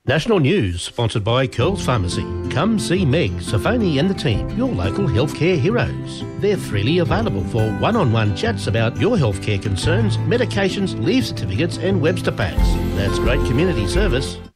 National News, sponsored by Curls Pharmacy. Come see Meg, Safoni and the team, your local healthcare heroes. They're freely available for one-on-one chats about your healthcare concerns, medications, leave certificates and Webster packs. That's great community service.